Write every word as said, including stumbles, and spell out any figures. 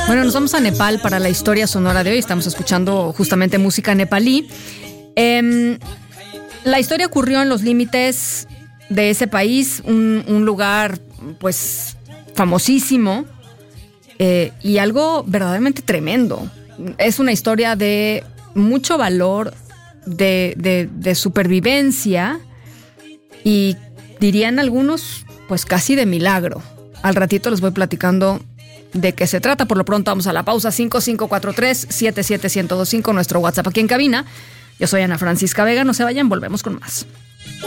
Bueno, nos vamos a Nepal para la historia sonora de hoy. Estamos escuchando justamente música nepalí. Eh, la historia ocurrió en los límites de ese país, un, un lugar pues famosísimo eh, y algo verdaderamente tremendo. Es una historia de mucho valor, de, de, de supervivencia y dirían algunos pues casi de milagro. Al ratito les voy platicando de qué se trata. Por lo pronto vamos a la pausa. Cinco cinco cuatro tres, siete siete uno cero dos cinco, nuestro WhatsApp aquí en cabina. Yo soy Ana Francisca Vega, no se vayan, volvemos con más.